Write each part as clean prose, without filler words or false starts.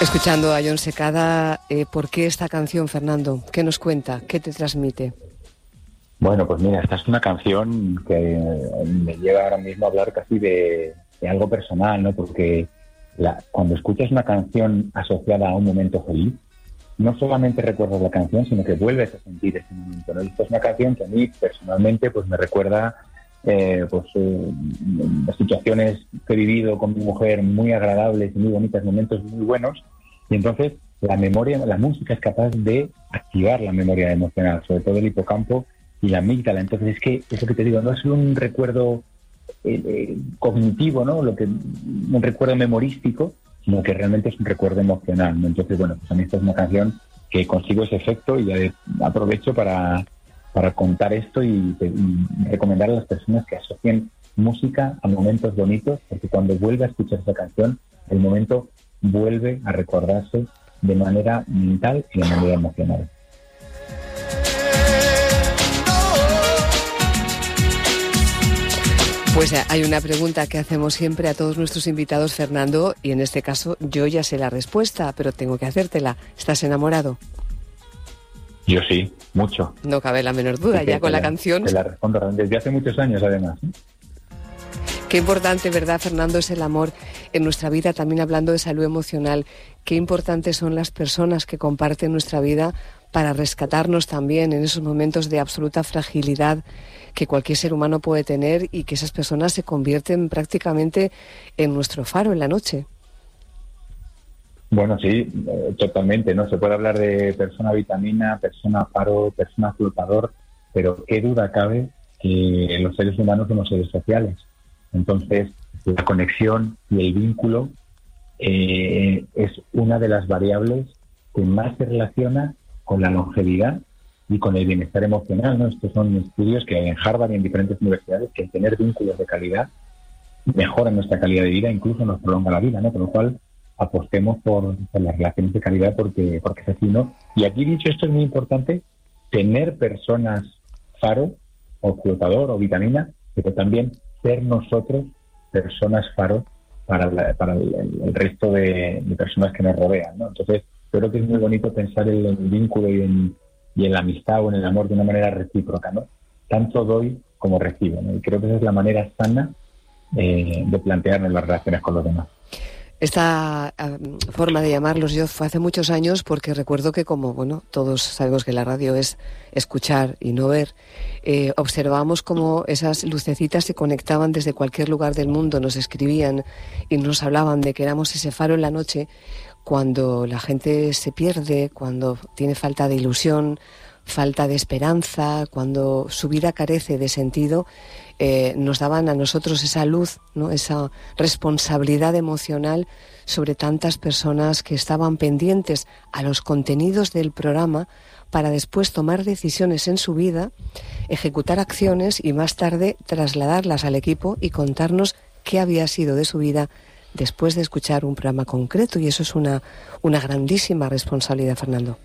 Escuchando a Jon Secada, ¿por qué esta canción, Fernando? ¿Qué nos cuenta? ¿Qué te transmite? Bueno, pues mira, esta es una canción que me lleva ahora mismo a hablar casi de algo personal, ¿no? Porque cuando escuchas una canción asociada a un momento feliz, no solamente recuerdas la canción, sino que vuelves a sentir ese momento, ¿no? Y esta es una canción que a mí personalmente pues me recuerda las situaciones que he vivido con mi mujer muy agradables y muy bonitos, momentos muy buenos, y entonces la música es capaz de activar la memoria emocional, sobre todo el hipocampo y la amígdala. Entonces es que eso que te digo, no es un recuerdo cognitivo, ¿no? Un recuerdo memorístico, sino que realmente es un recuerdo emocional, ¿no? Entonces, bueno, pues a mí esta es una canción que consigo ese efecto, y ya aprovecho para contar esto y recomendar a las personas que asocien música a momentos bonitos, porque cuando vuelve a escuchar esa canción, el momento vuelve a recordarse de manera mental y de manera emocional. Pues hay una pregunta que hacemos siempre a todos nuestros invitados, Fernando, y en este caso yo ya sé la respuesta, pero tengo que hacértela. ¿Estás enamorado? Yo sí, mucho. No cabe la menor duda, ya con la canción. Te la respondo desde hace muchos años, además. Qué importante, ¿verdad, Fernando? Es el amor en nuestra vida, también hablando de salud emocional. Qué importantes son las personas que comparten nuestra vida para rescatarnos también en esos momentos de absoluta fragilidad que cualquier ser humano puede tener, y que esas personas se convierten prácticamente en nuestro faro en la noche. Bueno, sí, totalmente, ¿no? Se puede hablar de persona vitamina, persona faro, persona flotador, pero qué duda cabe que los seres humanos somos seres sociales. Entonces, la conexión y el vínculo es una de las variables que más se relaciona con la longevidad y con el bienestar emocional, ¿no? Estos son estudios que hay en Harvard y en diferentes universidades, que el tener vínculos de calidad mejora nuestra calidad de vida, incluso nos prolonga la vida, ¿no? Con lo cual, apostemos por las relaciones de calidad porque es así, ¿no? Y aquí, dicho esto, es muy importante tener personas faro o flotador o vitamina, pero también ser nosotros personas faro para el resto de personas que nos rodean, ¿no? Entonces, creo que es muy bonito pensar en el vínculo y en la amistad o en el amor de una manera recíproca, ¿no? Tanto doy como recibo, ¿no? Y creo que esa es la manera sana de plantearnos las relaciones con los demás. Esta forma de llamarlos yo fue hace muchos años, porque recuerdo que, como bueno, todos sabemos que la radio es escuchar y no ver, observábamos cómo esas lucecitas se conectaban desde cualquier lugar del mundo, nos escribían y nos hablaban de que éramos ese faro en la noche cuando la gente se pierde, cuando tiene falta de ilusión, falta de esperanza, cuando su vida carece de sentido. Nos daban a nosotros esa luz, ¿no? Esa responsabilidad emocional sobre tantas personas que estaban pendientes a los contenidos del programa para después tomar decisiones en su vida, ejecutar acciones y más tarde trasladarlas al equipo y contarnos qué había sido de su vida después de escuchar un programa concreto. Y eso es una grandísima responsabilidad, Fernando.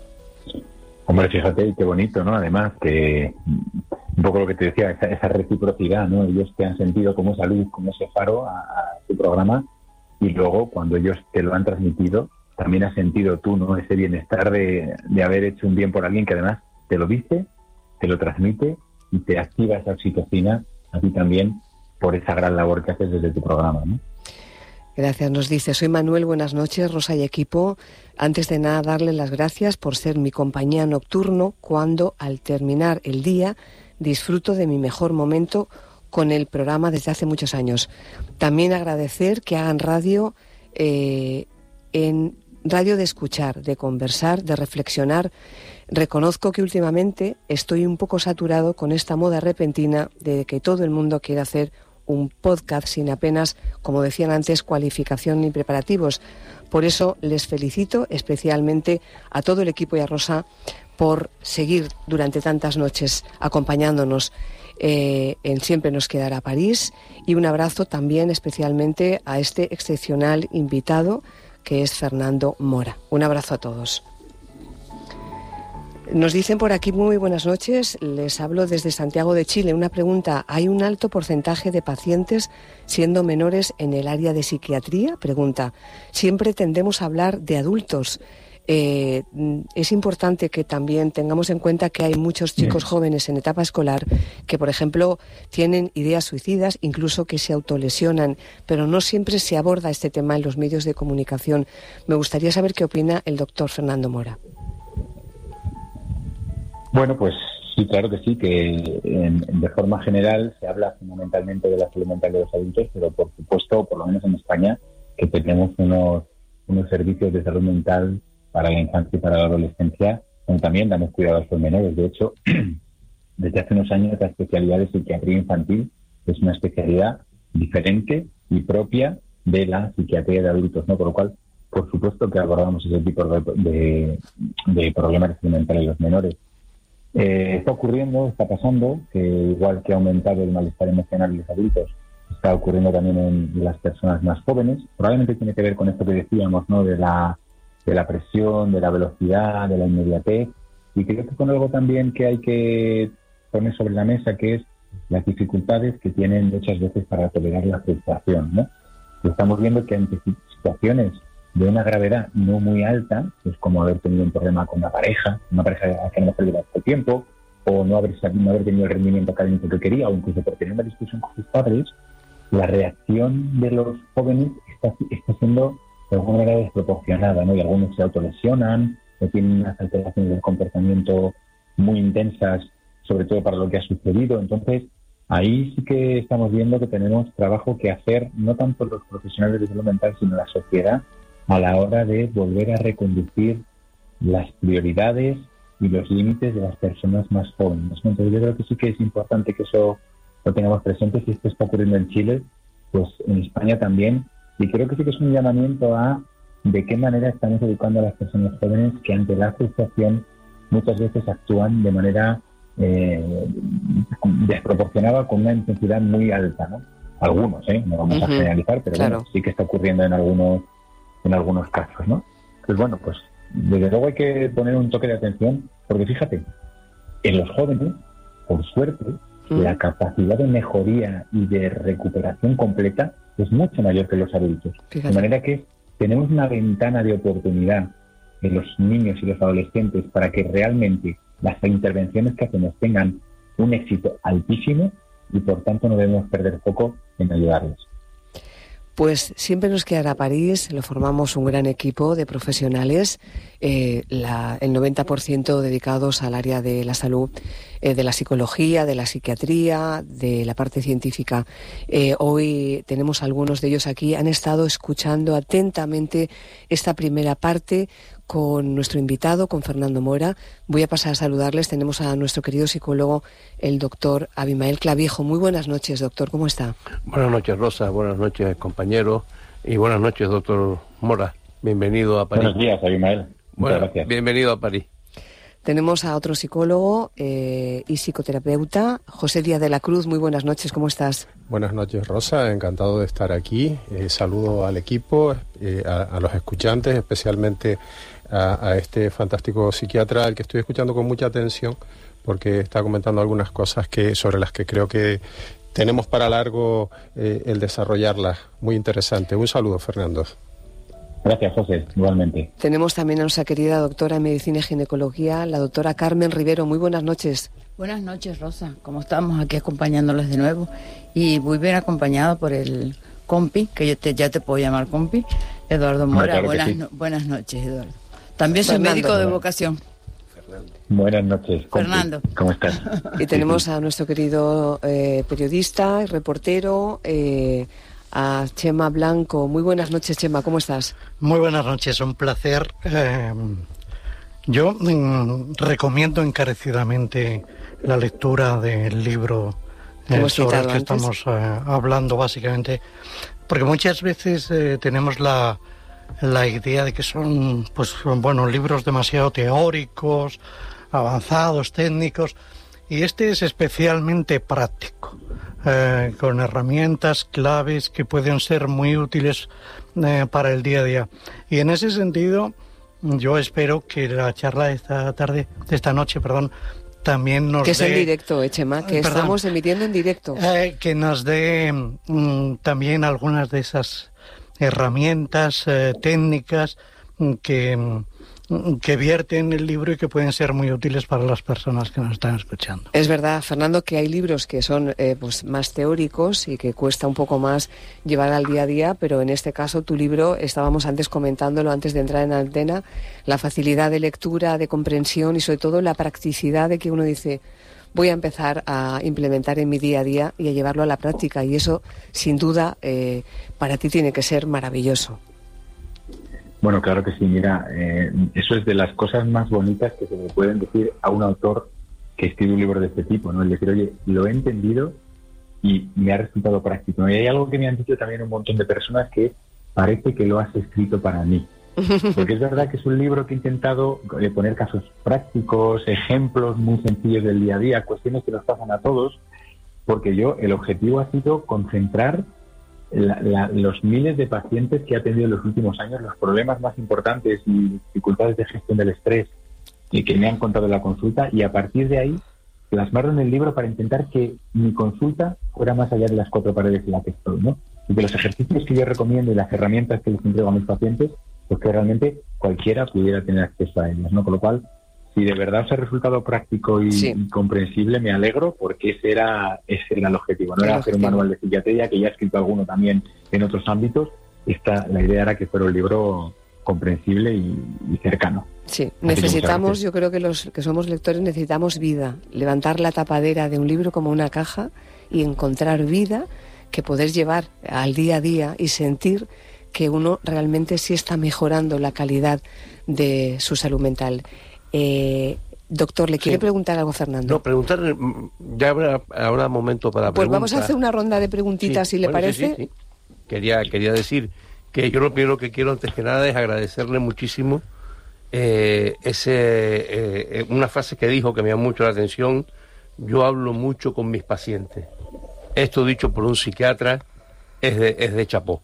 Hombre, fíjate, qué bonito, ¿no? Además, que un poco lo que te decía, esa reciprocidad, ¿no? Ellos te han sentido como esa luz, como ese faro a tu programa, y luego cuando ellos te lo han transmitido, también has sentido tú, ¿no? Ese bienestar de haber hecho un bien por alguien que además te lo dice, te lo transmite y te activa esa oxitocina a ti también por esa gran labor que haces desde tu programa, ¿no? Gracias, nos dice, soy Manuel, buenas noches, Rosa y equipo. Antes de nada, darle las gracias por ser mi compañía nocturno cuando, al terminar el día, disfruto de mi mejor momento con el programa desde hace muchos años. También agradecer que hagan radio, en radio de escuchar, de conversar, de reflexionar. Reconozco que últimamente estoy un poco saturado con esta moda repentina de que todo el mundo quiere hacer un podcast sin apenas, como decían antes, cualificación ni preparativos. Por eso les felicito especialmente a todo el equipo y a Rosa por seguir durante tantas noches acompañándonos en Siempre nos quedará París, y un abrazo también especialmente a este excepcional invitado que es Fernando Mora. Un abrazo a todos. Nos dicen por aquí, muy buenas noches, les hablo desde Santiago de Chile. Una pregunta, ¿hay un alto porcentaje de pacientes siendo menores en el área de psiquiatría? Pregunta, siempre tendemos a hablar de adultos. Es importante que también tengamos en cuenta que hay muchos chicos jóvenes en etapa escolar que, por ejemplo, tienen ideas suicidas, incluso que se autolesionan, pero no siempre se aborda este tema en los medios de comunicación. Me gustaría saber qué opina el doctor Fernando Mora. Bueno, pues sí, claro que sí, que de forma general se habla fundamentalmente de la salud mental de los adultos, pero por supuesto, por lo menos en España, que tenemos unos servicios de salud mental para la infancia y para la adolescencia, donde también damos cuidados a los menores. De hecho, desde hace unos años la especialidad de psiquiatría infantil es una especialidad diferente y propia de la psiquiatría de adultos, ¿no? Por lo cual, por supuesto que abordamos ese tipo de problemas de salud mental en los menores. Está ocurriendo, está pasando, que igual que ha aumentado el malestar emocional en los adultos, está ocurriendo también en las personas más jóvenes. Probablemente tiene que ver con esto que decíamos, ¿no? De la presión, de la velocidad, de la inmediatez, y creo que con algo también que hay que poner sobre la mesa, que es las dificultades que tienen muchas veces para tolerar la frustración, ¿no? Y estamos viendo que ante situaciones de una gravedad no muy alta, pues como haber tenido un problema con una pareja que a lo mejor lleva poco tiempo, o no haber tenido el rendimiento académico que quería, o incluso por tener una discusión con sus padres, la reacción de los jóvenes está siendo de alguna manera desproporcionada, ¿no? Y algunos se autolesionan, o tienen unas alteraciones del comportamiento muy intensas, sobre todo para lo que ha sucedido. Entonces, ahí sí que estamos viendo que tenemos trabajo que hacer, no tanto los profesionales de salud mental, sino la sociedad, a la hora de volver a reconducir las prioridades y los límites de las personas más jóvenes, ¿no? Entonces yo creo que sí que es importante que eso lo tengamos presente. Si esto está ocurriendo en Chile, pues en España también, y creo que sí que es un llamamiento a de qué manera estamos educando a las personas jóvenes que ante la frustración muchas veces actúan de manera desproporcionada, con una intensidad muy alta, ¿no? Algunos, no vamos a generalizar, pero claro, bueno, sí que está ocurriendo en algunos casos, ¿no? Pues bueno, pues desde luego hay que poner un toque de atención, porque fíjate, en los jóvenes, por suerte, la capacidad de mejoría y de recuperación completa es mucho mayor que los adultos. Fíjate. De manera que tenemos una ventana de oportunidad en los niños y los adolescentes para que realmente las intervenciones que hacemos tengan un éxito altísimo, y por tanto no debemos perder foco en ayudarles. Pues siempre nos quedará París, lo formamos un gran equipo de profesionales, el 90% dedicados al área de la salud, de la psicología, de la psiquiatría, de la parte científica. Hoy tenemos algunos de ellos aquí, han estado escuchando atentamente esta primera parte con nuestro invitado, con Fernando Mora. Voy a pasar a saludarles. Tenemos a nuestro querido psicólogo, el doctor Abimael Clavijo. Muy buenas noches, doctor. ¿Cómo está? Buenas noches, Rosa. Buenas noches, compañeros. Y buenas noches, doctor Mora. Bienvenido a París. Buenos días, Abimael. Muchas gracias. Bienvenido a París. Tenemos a otro psicólogo y psicoterapeuta, José Díaz de la Cruz. Muy buenas noches, ¿cómo estás? Buenas noches, Rosa, encantado de estar aquí. Saludo al equipo, a los escuchantes, especialmente a este fantástico psiquiatra al que estoy escuchando con mucha atención, porque está comentando algunas cosas sobre las que creo que tenemos para largo el desarrollarlas. Muy interesante. Un saludo, Fernando. Gracias, José, igualmente. Tenemos también a nuestra querida doctora en Medicina y Ginecología, la doctora Carmen Rivero. Muy buenas noches. Buenas noches, Rosa. ¿Cómo estamos? Aquí acompañándoles de nuevo. Y muy bien acompañado por el compi, que ya te puedo llamar compi, Eduardo Mora. Claro, buenas noches, Eduardo. También soy médico de vocación. Buenas noches, compi. Fernando. ¿Cómo estás? Y tenemos a nuestro querido periodista y reportero, a Chema Blanco. Muy buenas noches, Chema, ¿cómo estás? Muy buenas noches, un placer. Yo recomiendo encarecidamente la lectura del libro sobre el que estamos hablando, básicamente, porque muchas veces tenemos la idea de que son libros demasiado teóricos, avanzados, técnicos, y este es especialmente práctico, con herramientas claves que pueden ser muy útiles para el día a día. Y en ese sentido, yo espero que la charla de esta noche, también nos dé... Que es en directo, Chema, que estamos emitiendo en directo. Que nos dé también algunas de esas herramientas técnicas que vierten el libro y que pueden ser muy útiles para las personas que nos están escuchando. Es verdad, Fernando, que hay libros que son pues más teóricos y que cuesta un poco más llevar al día a día, pero en este caso tu libro, estábamos antes comentándolo antes de entrar en antena, la facilidad de lectura, de comprensión y sobre todo la practicidad de que uno dice, voy a empezar a implementar en mi día a día y a llevarlo a la práctica, y eso sin duda para ti tiene que ser maravilloso. Bueno, claro que sí, mira, eso es de las cosas más bonitas que se le pueden decir a un autor que escribe un libro de este tipo, ¿no? El decir, oye, lo he entendido y me ha resultado práctico. Y hay algo que me han dicho también un montón de personas, que parece que lo has escrito para mí. Porque es verdad que es un libro que he intentado poner casos prácticos, ejemplos muy sencillos del día a día, cuestiones que nos pasan a todos, porque el objetivo ha sido concentrar los miles de pacientes que he atendido en los últimos años, los problemas más importantes y dificultades de gestión del estrés que me han contado en la consulta, y a partir de ahí plasmarlo en el libro para intentar que mi consulta fuera más allá de las 4 paredes en las que estoy, ¿no? Y que los ejercicios que yo recomiendo y las herramientas que les entrego a mis pacientes, pues que realmente cualquiera pudiera tener acceso a ellas, ¿no? Con lo cual, si de verdad os ha resultado práctico y comprensible, me alegro, porque ese era el objetivo. No era hacer un manual de psiquiatría, que ya he escrito alguno también en otros ámbitos. La idea era que fuera un libro comprensible y cercano. Sí, necesitamos, yo creo que los que somos lectores necesitamos vida, levantar la tapadera de un libro como una caja y encontrar vida que poder llevar al día a día y sentir que uno realmente sí está mejorando la calidad de su salud mental. Doctor, ¿le quiere preguntar algo, Fernando? No, preguntarle, ya habrá momento para pues preguntas. Vamos a hacer una ronda de preguntitas, si le parece. Sí. Quería decir que yo lo primero que quiero antes que nada es agradecerle muchísimo una frase que dijo que me llamó mucho la atención: yo hablo mucho con mis pacientes. Esto dicho por un psiquiatra es de chapó,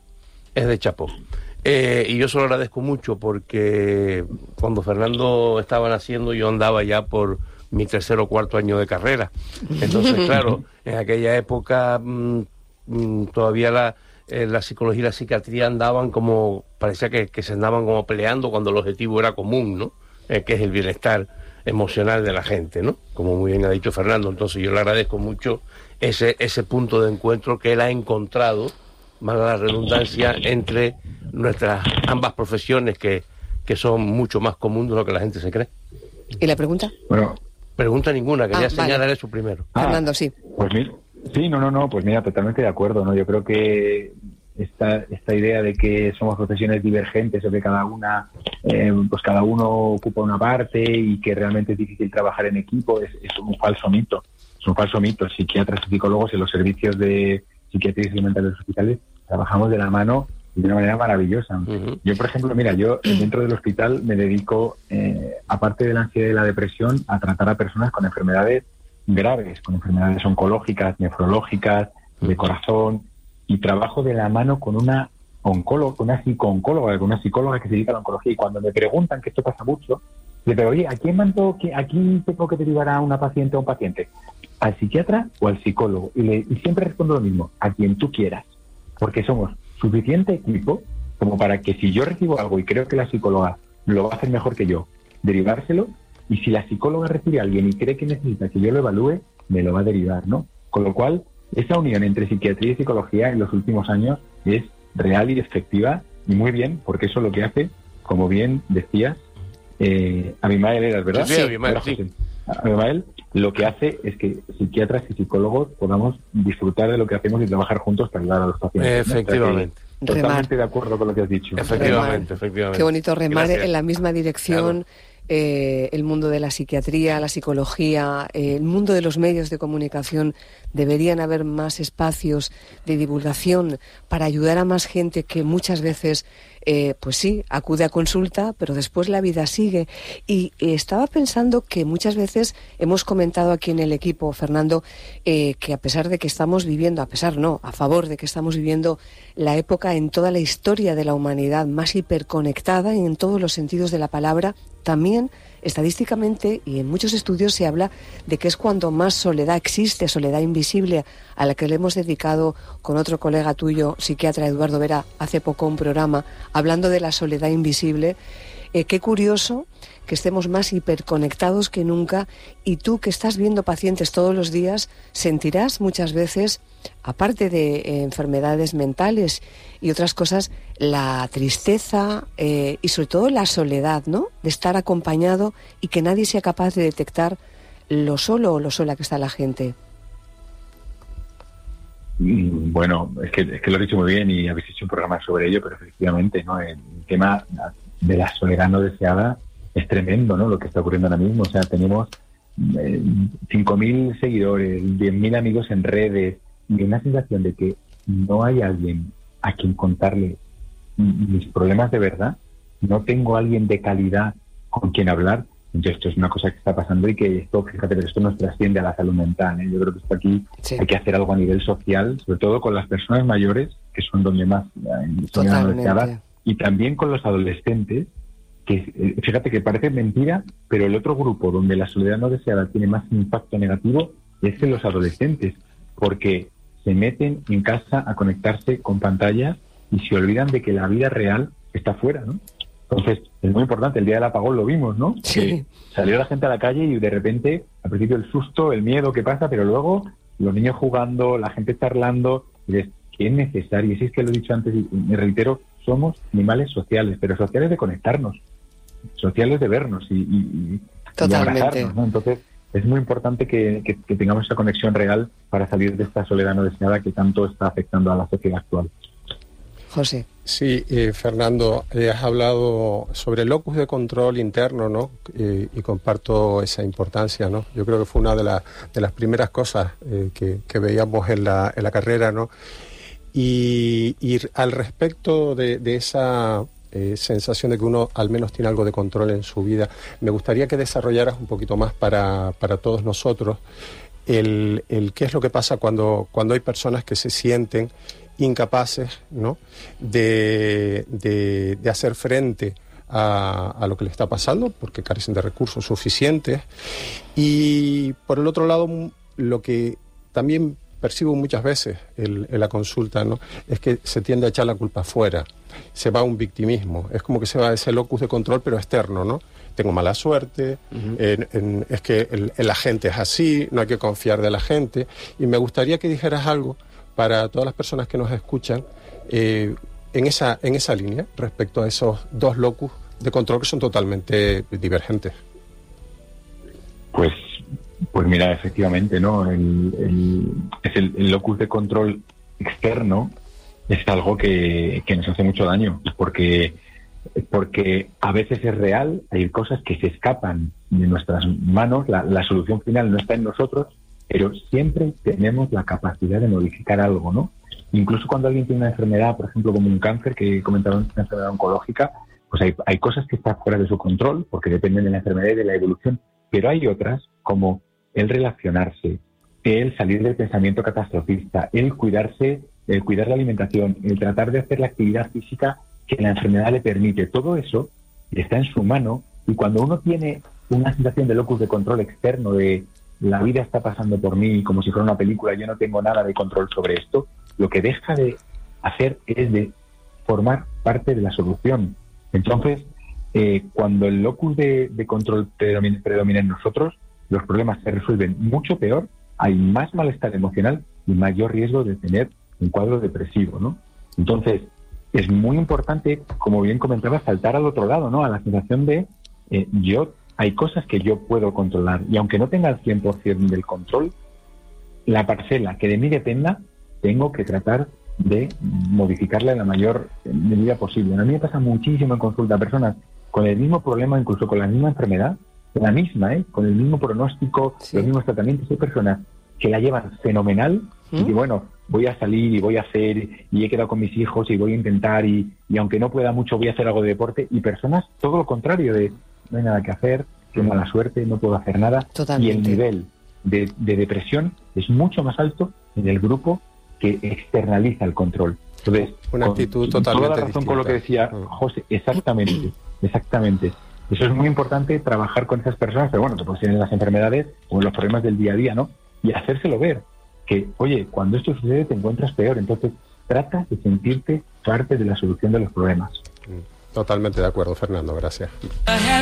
y yo se lo agradezco mucho, porque cuando Fernando estaba naciendo yo andaba ya por mi 3er o 4 año de carrera. Entonces, claro, en aquella época todavía la psicología y la psiquiatría andaban como, parecía que se andaban como peleando, cuando el objetivo era común, ¿no? Que es el bienestar emocional de la gente, ¿no? Como muy bien ha dicho Fernando. Entonces yo le agradezco mucho ese punto de encuentro que él ha encontrado, más la redundancia, entre nuestras ambas profesiones, que son mucho más comunes de lo que la gente se cree. ¿Y la pregunta? Bueno, pregunta ninguna, quería señalar eso primero. Fernando, sí. Pues mira, sí, pues mira, totalmente de acuerdo, ¿no? Yo creo que esta idea de que somos profesiones divergentes, o que cada uno ocupa una parte y que realmente es difícil trabajar en equipo, es un falso mito. Es un falso mito. Psiquiatras y psicólogos en los servicios de psiquiatría y salud mental de los hospitales trabajamos de la mano de una manera maravillosa. Uh-huh. Yo, por ejemplo, yo dentro del hospital me dedico, aparte de la ansiedad y la depresión, a tratar a personas con enfermedades graves, con enfermedades oncológicas, nefrológicas, de corazón, y trabajo de la mano con una oncóloga, con una psicóloga que se dedica a la oncología. Y cuando me preguntan, que esto pasa mucho, le digo, oye, ¿a quién tengo que derivar a una paciente o un paciente? ¿Al psiquiatra o al psicólogo? Y siempre respondo lo mismo: a quien tú quieras, porque somos suficiente equipo como para que, si yo recibo algo y creo que la psicóloga lo va a hacer mejor que yo, derivárselo, y si la psicóloga recibe a alguien y cree que necesita que yo lo evalúe, me lo va a derivar, ¿no? Con lo cual, esa unión entre psiquiatría y psicología en los últimos años es real y efectiva, y muy bien, porque eso lo que hace, como bien decías, Abimael eras, ¿verdad? Sí, Abimael, sí. Abimael, lo que hace es que psiquiatras y psicólogos podamos disfrutar de lo que hacemos y trabajar juntos para ayudar a los pacientes. Efectivamente. ¿No? Totalmente de acuerdo con lo que has dicho. Efectivamente. Qué bonito remar. Gracias. En la misma dirección. Claro. El mundo de la psiquiatría, la psicología, el mundo de los medios de comunicación. Deberían haber más espacios de divulgación para ayudar a más gente que muchas veces pues sí, acude a consulta, pero después la vida sigue. Y estaba pensando que muchas veces hemos comentado aquí en el equipo, Fernando, que a pesar de que estamos viviendo, a favor de que estamos viviendo la época en toda la historia de la humanidad más hiperconectada en todos los sentidos de la palabra, también estadísticamente y en muchos estudios se habla de que es cuando más soledad existe, soledad invisible, a la que le hemos dedicado con otro colega tuyo, psiquiatra Eduardo Vera, hace poco un programa hablando de la soledad invisible. Qué curioso que estemos más hiperconectados que nunca, y tú que estás viendo pacientes todos los días sentirás muchas veces, aparte de enfermedades mentales y otras cosas, la tristeza y sobre todo la soledad, ¿no? De estar acompañado y que nadie sea capaz de detectar lo solo o lo sola que está la gente. Bueno, es que lo has dicho muy bien y habéis hecho un programa sobre ello, pero efectivamente, ¿no? El tema de la soledad no deseada es tremendo, ¿no? Lo que está ocurriendo ahora mismo. O sea, tenemos 5.000 seguidores, 10.000 amigos en redes, y una sensación de que no hay alguien a quien contarle mis problemas de verdad. No tengo alguien de calidad con quien hablar. Entonces, esto es una cosa que está pasando y que esto, fíjate, pero esto nos trasciende a la salud mental, ¿eh? Yo creo que esto aquí hay que hacer algo a nivel social, sobre todo con las personas mayores, que son donde más Totalmente. y también con los adolescentes, que fíjate que parece mentira, pero el otro grupo donde la soledad no deseada tiene más impacto negativo es en los adolescentes, porque se meten en casa a conectarse con pantallas y se olvidan de que la vida real está fuera, ¿no? Entonces, es muy importante, el día del apagón lo vimos, ¿no? Sí. Que salió la gente a la calle y de repente, al principio el susto, el miedo que pasa, pero luego los niños jugando, la gente charlando, y dices, que es necesario, y si es que lo he dicho antes y me reitero, somos animales sociales, pero sociales de conectarnos, sociales de vernos y abrazarnos, ¿no? Entonces, es muy importante que tengamos esa conexión real para salir de esta soledad no deseada que tanto está afectando a la sociedad actual. José. Sí, Fernando, has hablado sobre el locus de control interno, ¿no? Y comparto esa importancia, ¿no? Yo creo que fue una de las primeras cosas que veíamos en la carrera, ¿no? Y al respecto de esa sensación de que uno al menos tiene algo de control en su vida, me gustaría que desarrollaras un poquito más para todos nosotros el qué es lo que pasa cuando hay personas que se sienten incapaces, ¿no? de hacer frente a lo que le está pasando porque carecen de recursos suficientes, y por el otro lado lo que también percibo muchas veces en la consulta, ¿no? Es que se tiende a echar la culpa afuera, se va a un victimismo, es como que se va a ese locus de control pero externo, ¿no? Tengo mala suerte, es que la gente es así, no hay que confiar de la gente, y me gustaría que dijeras algo para todas las personas que nos escuchan en esa línea respecto a esos dos locus de control que son totalmente divergentes. Pues mira, efectivamente, ¿no? El locus de control externo es algo que nos hace mucho daño, porque a veces es real, hay cosas que se escapan de nuestras manos, la solución final no está en nosotros, pero siempre tenemos la capacidad de modificar algo, ¿no? Incluso cuando alguien tiene una enfermedad, por ejemplo, como un cáncer, que comentaba, una enfermedad oncológica, pues hay cosas que están fuera de su control, porque dependen de la enfermedad y de la evolución, pero hay otras, como el relacionarse, el salir del pensamiento catastrofista, el cuidarse, el cuidar la alimentación, el tratar de hacer la actividad física que la enfermedad le permite. Todo eso está en su mano, y cuando uno tiene una sensación de locus de control externo, de la vida está pasando por mí como si fuera una película, yo no tengo nada de control sobre esto, lo que deja de hacer es de formar parte de la solución. Entonces, cuando el locus de control predomina en nosotros, los problemas se resuelven mucho peor, hay más malestar emocional y mayor riesgo de tener un cuadro depresivo, ¿no? Entonces, es muy importante, como bien comentaba, saltar al otro lado, ¿no? A la sensación de hay cosas que yo puedo controlar, y aunque no tenga el 100% del control, la parcela que de mí dependa, tengo que tratar de modificarla en la mayor medida posible. A mí me pasa muchísimo en consulta, personas con el mismo problema, incluso con la misma enfermedad, la misma, con el mismo pronóstico, los mismos tratamientos. Hay personas que la llevan fenomenal y que, bueno, voy a salir y voy a hacer, y he quedado con mis hijos y voy a intentar, y aunque no pueda mucho voy a hacer algo de deporte, y personas todo lo contrario, de no hay nada que hacer, qué mala suerte, no puedo hacer nada. Totalmente. Y el nivel de depresión es mucho más alto en el grupo que externaliza el control. Entonces, una actitud totalmente toda la razón distinta. Con lo que decía José, exactamente. Eso es muy importante, trabajar con esas personas, pero bueno, que puede ser en las enfermedades o en los problemas del día a día, ¿no? Y hacérselo ver, que, oye, cuando esto sucede te encuentras peor, entonces trata de sentirte parte de la solución de los problemas. Totalmente de acuerdo, Fernando, gracias.